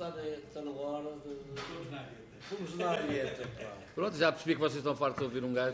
está na hora de... Fomos na Arieta, pá. Pronto, já percebi que vocês estão fartos de ouvir um gajo.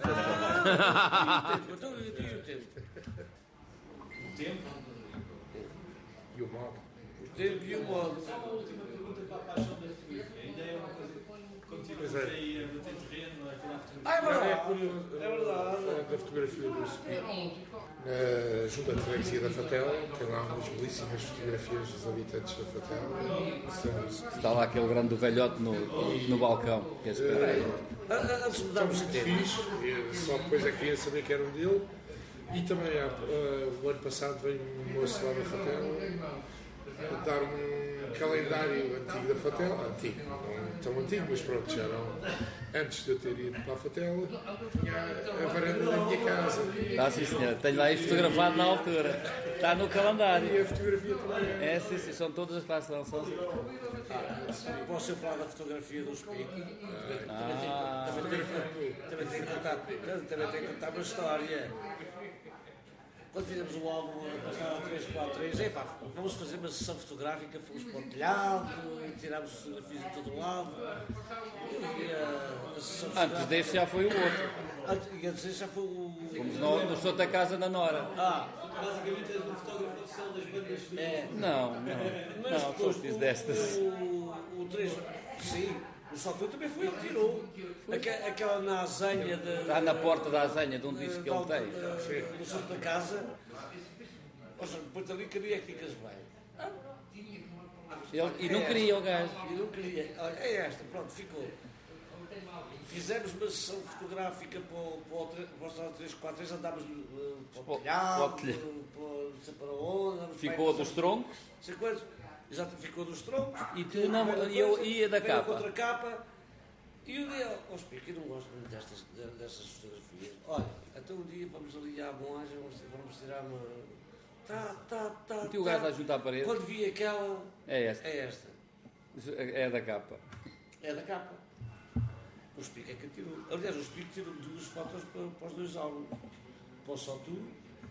Eu tenho o tempo. O tempo? E o modo. O tempo e o modo. Só uma última pergunta para a paixão da fotografia. Ainda é uma coisa que continuas aí a bater terreno, a tirar fotografia. É verdade. É curioso. É verdade. Falando da fotografia do Speak, na Junta de Freguesia da Fatela, tem lá umas belíssimas fotografias dos habitantes da Fatela. Está lá aquele grande velhote no balcão. Que é Antes de São darmos muito tempo. fixe, só depois é que ia saber que era um dele. E também o ano passado veio um moço lá da Fatela dar um calendário antigo da Fatela, antigo, não tão antigo, mas pronto, já não. Antes de eu ter ido para a Fatela, tinha a varanda da minha casa. Está sim, senhor. Tenho lá isto fotografado na altura. Está no calendário. E a fotografia também é. É, sim, sim. São todas as classes de são. Posso eu falar da fotografia do Speak? Também tenho que contar uma história. Quando fizemos o álbum passado 343, vamos fazer uma sessão fotográfica, fomos para o telhado, tirámos fotografias de todo lado. A sessão Antes deste já foi o outro. Antes deste já foi o... Fomos no Santa Casa na Nora. Basicamente és um fotógrafo oficial das bandas de... Não, só fiz destas. O 3, sim. O Salto também foi ele que tirou. Aquela na azenha de... Está na porta da azenha de um disco que ele tem. No centro da casa. Ou seja, depois ali queria que ficas bem. E não queria o gajo. E não queria. Olha, é esta, pronto, ficou. Fizemos uma sessão fotográfica para o 343, andámos para o telhado, não sei para onde. Ficou dos troncos. Sei quantos. Exato, ficou dos troncos. E eu ia da capa. Contra capa. E o dia, Speak, eu não gosto muito destas fotografias. Olha, até um dia vamos ali à moagem, vamos tirar uma... E o gajo a juntar à parede. Quando vi aquela... É esta. É esta. É da capa. É da capa. O Speak é que tirou. Aliás, o Speak tirou duas fotos para os dois álbuns. Para o Só Tu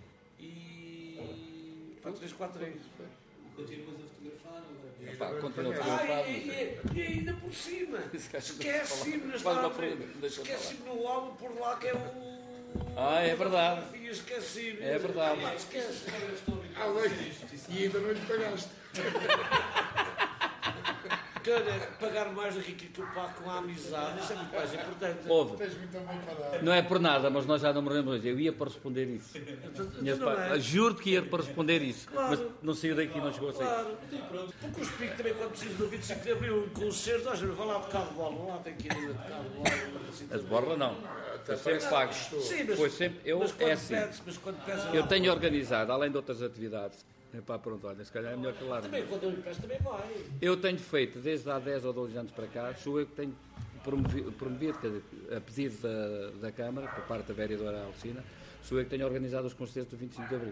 e... para o 343. Continuas a fotografar? Continua a fotografar. E ainda por cima, esquece-me no álbum por lá que é o... É verdade. Esqueci-me. É verdade. Esquece. E ainda não lhe pagaste. Pagar mais do que aquilo que eu pago com a amizade, isso é muito mais importante. Ouve. Tens muito bem parado. Não é por nada, mas nós já não morremos hoje. Eu ia para responder isso. Juro-te que ia para responder isso. Claro. Mas não saiu daqui, não chegou a sair. Claro, porque o Speak também, quando precisa do 25 de Abril, um concerto, vai lá tocar de bola, lá tem que ir a tocar de bola. As borlas não. Foi sempre pago. Sim, mas, Foi sempre. mas quando É assim. mas quando pedes Eu tenho organizado, além de outras atividades. Pronto, olha, se calhar é melhor que lá. também, quando eu lhe peço, também vai. Eu tenho feito, desde há 10 ou 12 anos para cá, sou eu que tenho promovido, quer dizer, a pedido da Câmara, por parte da vereadora Alcina, sou eu que tenho organizado os concertos do 25 de Abril.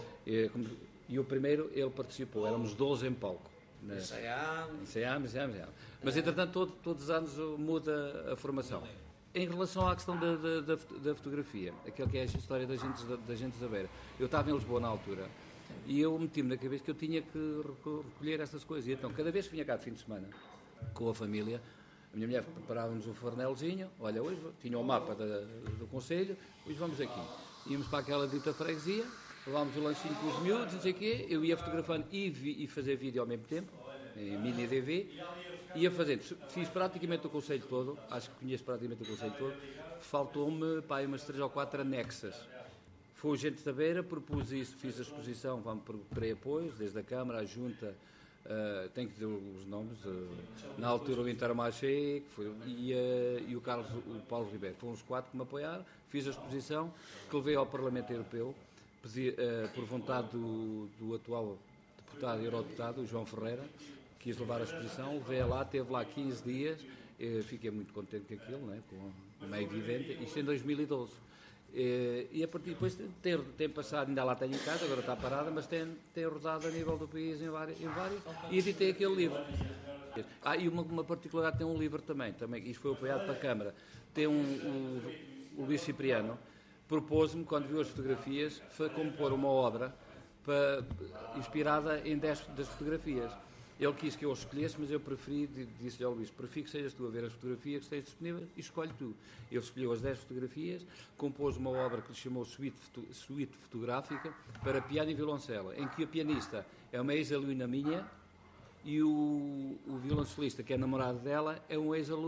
E o primeiro, ele participou, éramos 12 em palco. Ensaiámos. Mas, entretanto, todos os anos muda a formação. Em relação à questão da fotografia, aquele que é a história da Gentes da Beira, eu estava em Lisboa na altura, e eu meti-me na cabeça que eu tinha que recolher essas coisas. E então, cada vez que vinha cá de fim de semana, com a família, a minha mulher preparava-nos um fornelzinho, olha, hoje tinha o mapa do concelho, hoje vamos aqui. Íamos para aquela dita freguesia, levávamos o lanchinho com os miúdos, não sei o quê, eu ia fotografando e fazer vídeo ao mesmo tempo, em mini DV, ia fazendo. Fiz praticamente o concelho todo, acho que conheço praticamente o concelho todo, faltou-me, umas 3 ou 4 anexas. Foi o Gente da Beira, propus isso, fiz a exposição, vamos para apoios, desde a Câmara, a Junta, tenho que dizer os nomes, na altura o Intermarché e o Paulo Ribeiro. Foram os 4 que me apoiaram, fiz a exposição, que levei ao Parlamento Europeu, por vontade do atual deputado e eurodeputado, o João Ferreira, quis levar a exposição, levei-a lá, esteve lá 15 dias, fiquei muito contente com aquilo, né, como é evidente, isto em 2012. E a partir depois tem passado, ainda lá tenho em casa, agora está parada, mas tem rodado a nível do país em vários e editei aquele livro. E uma particularidade, tem um livro também, isto foi apoiado para a Câmara, tem o Luís Cipriano, propôs-me, quando viu as fotografias, foi compor uma obra inspirada em 10 das fotografias. Ele quis que eu escolhesse, mas eu preferi, disse-lhe ao Luís, prefiro que sejas tu a ver as fotografias que estejas disponível e escolhe tu. Ele escolheu as 10 fotografias, compôs uma obra que lhe chamou Suíte Fotográfica para piano e violoncela, em que a pianista é uma ex-aluna minha e o violoncelista, que é namorado dela, é um ex-aluno